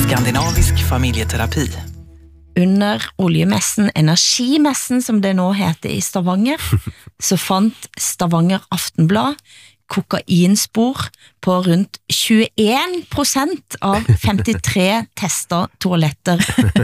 Skandinavisk familjeterapi. Under oljemessen, energimessen som det nå heter I Stavanger, så fant Stavanger Aftenblad kokainspor på rundt 21% av 53 tester toaletter.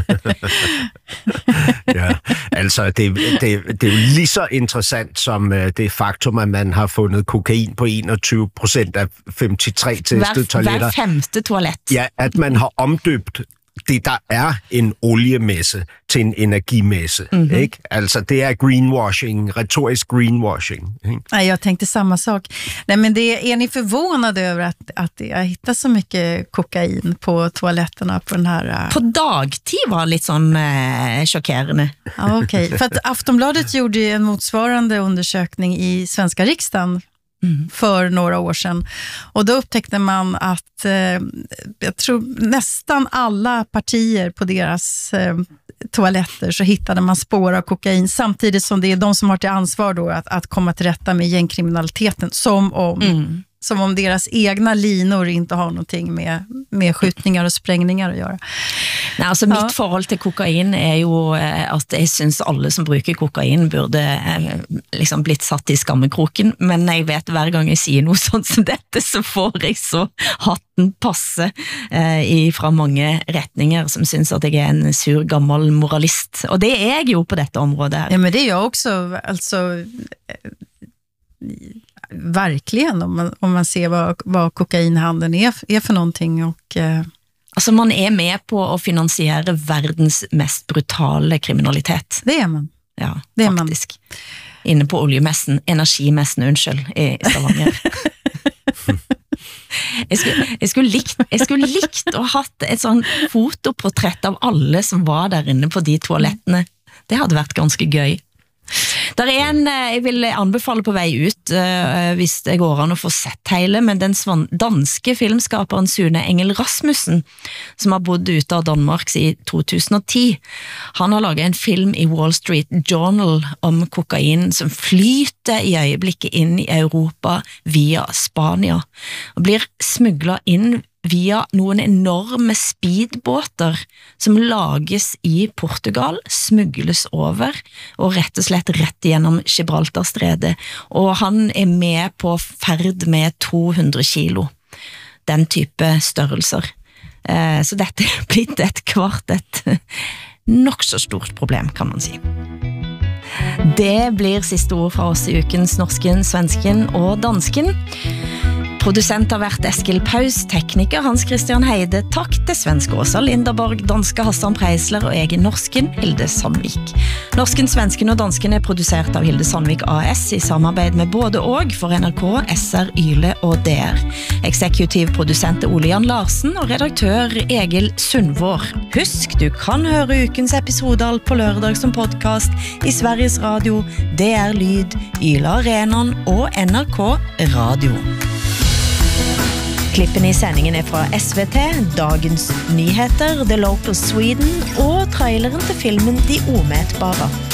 Ja, altså det er jo lige så interessant som det faktum, at man har fundet kokain på 21% af 53 testede toiletter. Hver femte toilet. Ja, at man har omdøbt det, der en oliemesse til en energimesse, ikke? Altså, det greenwashing, retorisk greenwashing. Ikke? Nej, jag tänkte samma sak. Nej, men är ni förvånade över att jag hittar så mycket kokain på toaletterna på den här... På dagtid var lite sån chockerande. Ja, okej. För att Aftonbladet gjorde en motsvarande undersökning I svenska riksdagen för några år sedan. Och då upptäckte man att jag tror nästan alla partier på deras toaletter så hittade man spår av kokain, samtidigt som det är de som har till ansvar då att komma till rätta med gängkriminaliteten, som om deras egna linor inte har någonting med skjutningar och sprängningar att göra. Nej, altså mitt forhold til kokain jo at jeg synes alle som bruker kokain burde liksom blitt satt I skammekroken, men jeg vet hver gang jeg sier noe sånt som dette, så får jeg så hatten passe fra mange retninger som synes at jeg en sur gammel moralist, og det jeg jo på dette området her. Ja, men det jag också, alltså verkligen om man ser vad kokainhandeln är för någonting och altså man med på å finansiere verdens mest brutale kriminalitet. Det man. Ja, det faktisk. Inne på oljemessen, energimessen, unnskyld, I Stavanger. Jeg skulle likt å hatt et sånn fotoportrett av alle som var der inne på de toalettene. Det hadde vært ganske gøy. Der en jeg vil anbefale på vei ut hvis det går an å få sett hele, men den danske filmskaperen Sune Engel Rasmussen som har bodd ute av Danmark I 2010, han har laget en film I Wall Street Journal om kokain som flyter I øyeblikket inn I Europa via Spania og blir smuglet inn via noen enorme speedbåter som lages I Portugal, smugles over og rett og slett rett gjennom Gibraltarstredet, og han med på ferd med 200 kilo, den type størrelser. Så dette blitt et nok så stort problem, kan man si. Det blir siste ord fra oss I ukens norsken, svensken og dansken. Produsent har vært Eskil Paus, tekniker Hans Christian Heide, takk til svenske Åsa Linderborg, danske Hassan Preisler og egen norsken Hilde Sandvik. Norsken, svensken og dansken produsert av Hilde Sandvik AS I samarbeid med både og for NRK, SR, Yle og DR. Eksekutiv produsent Ole Jan Larsen og redaktør Egil Sundvår. Husk, du kan høre ukens episode alt på lørdag som podcast I Sveriges Radio, DR Lyd, Yle Arenan og NRK Radio. Klippen I sendingen fra SVT, Dagens Nyheter, The Local Sweden og traileren til filmen De Omätbara.